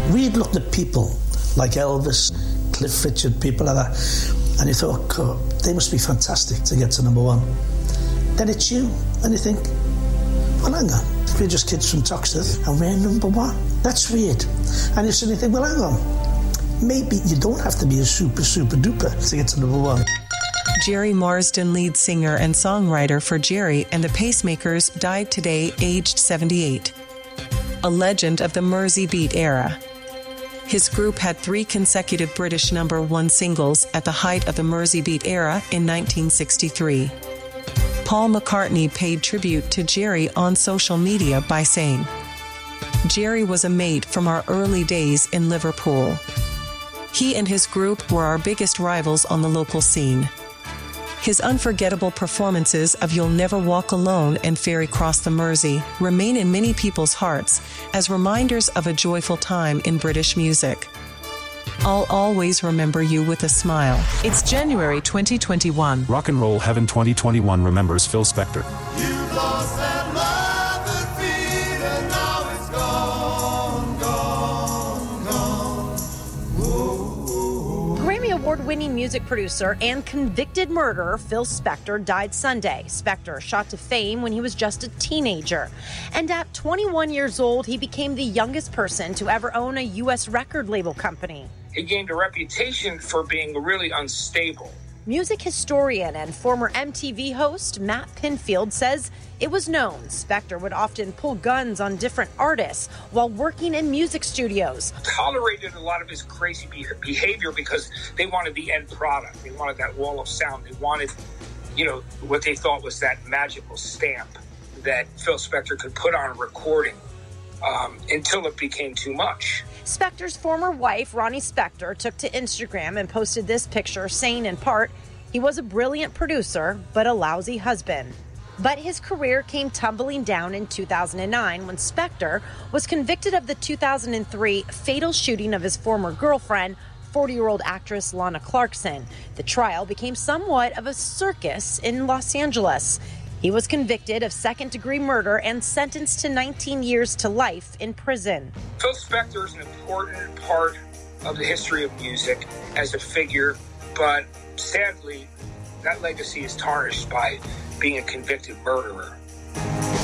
we'd looked at people like Elvis, Cliff Richard, people like that, and you thought, God, they must be fantastic to get to number one. Then it's you, and you think, well, hang on, we're just kids from Toxteth, and we're number one. That's weird. And you suddenly think, well, hang on, maybe you don't have to be a super, super duper to get to number one. Jerry Marsden, lead singer and songwriter for Jerry and the Pacemakers, died today, aged 78. A legend of the Mersey Beat era. His group had 3 consecutive British number 1 singles at the height of the Mersey Beat era in 1963. Paul McCartney paid tribute to Jerry on social media by saying, "Jerry was a mate from our early days in Liverpool. He and his group were our biggest rivals on the local scene. His unforgettable performances of You'll Never Walk Alone and Ferry Cross the Mersey remain in many people's hearts as reminders of a joyful time in British music. I'll always remember you with a smile." It's January 2021. Rock and Roll Heaven 2021 remembers Phil Spector. You've lost that love that beat and now it's gone, gone, gone. Whoa. Grammy Award-winning music producer and convicted murderer Phil Spector died Sunday. Spector shot to fame when he was just a teenager. And at 21 years old, he became the youngest person to ever own a U.S. record label company. He gained a reputation for being really unstable. Music historian and former MTV host Matt Pinfield says it was known Spector would often pull guns on different artists while working in music studios. Tolerated a lot of his crazy behavior because they wanted the end product. They wanted that wall of sound. They wanted, what they thought was that magical stamp that Phil Spector could put on a recording until it became too much. Spector's former wife, Ronnie Spector, took to Instagram and posted this picture saying in part, he was a brilliant producer, but a lousy husband. But his career came tumbling down in 2009 when Spector was convicted of the 2003 fatal shooting of his former girlfriend, 40-year-old actress Lana Clarkson. The trial became somewhat of a circus in Los Angeles. He was convicted of second-degree murder and sentenced to 19 years to life in prison. Phil Spector is an important part of the history of music as a figure, but sadly, that legacy is tarnished by being a convicted murderer.